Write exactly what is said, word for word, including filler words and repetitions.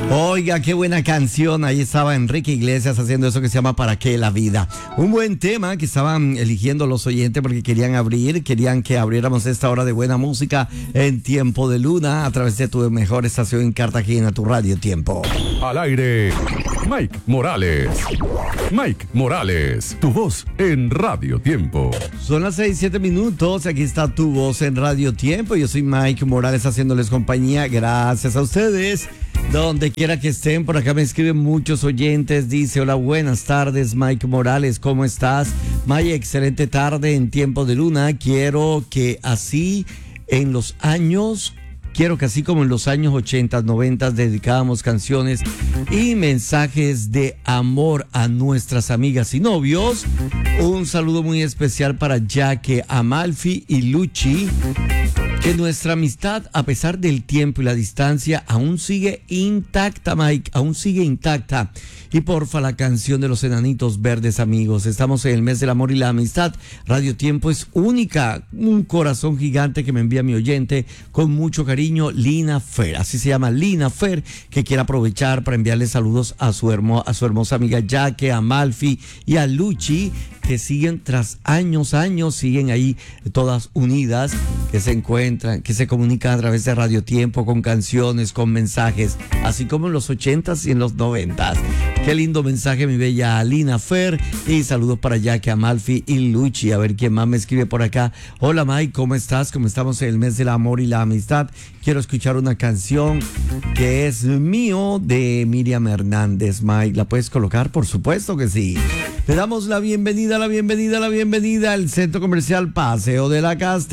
Oiga, qué buena canción. Ahí estaba Enrique Iglesias haciendo eso que se llama ¿Para qué la vida? Un buen tema que estaban eligiendo los oyentes porque querían abrir, querían que abriéramos esta hora de buena música en Tiempo de Luna a través de tu mejor estación en Cartagena, tu Radio Tiempo. Al aire, Mike Morales. Mike Morales, tu voz en Radio Tiempo. Son las seis, siete minutos. Aquí está tu voz en Radio Tiempo. Yo soy Mike Morales haciéndoles compañía. Gracias a ustedes. Donde quiera que estén, por acá me escriben muchos oyentes. Dice: hola, buenas tardes, Mike Morales, ¿cómo estás? Mike, excelente tarde en Tiempo de Luna. Quiero que así en los años... Quiero que así como en los años ochenta, noventa dedicábamos canciones y mensajes de amor a nuestras amigas y novios. Un saludo muy especial para Jaque, Amalfi y Luchi. Que nuestra amistad, a pesar del tiempo y la distancia, aún sigue intacta, Mike, aún sigue intacta. Y porfa, la canción de los Enanitos Verdes, amigos. Estamos en el mes del amor y la amistad. Radio Tiempo es única. Un corazón gigante que me envía mi oyente con mucho cariño, Lina Fer. Así se llama, Lina Fer, que quiere aprovechar para enviarle saludos a su, hermo, a su hermosa amiga Jaque, a Malfi y a Luchi, que siguen tras años, años, siguen ahí todas unidas, que se encuentran, que se comunican a través de Radio Tiempo con canciones, con mensajes, así como en los ochentas y en los noventas. Qué lindo mensaje, mi bella Lina Fer, y saludos para Jaque, Amalfi y Luchi. A ver quién más me escribe por acá. Hola, Mike, ¿cómo estás? Como estamos en el mes del amor y la amistad, quiero escuchar una canción que es mío de Miriam Hernández. Mike, ¿la puedes colocar? Por supuesto que sí. Le damos la bienvenida, la bienvenida, la bienvenida al Centro Comercial Paseo de la Castellana.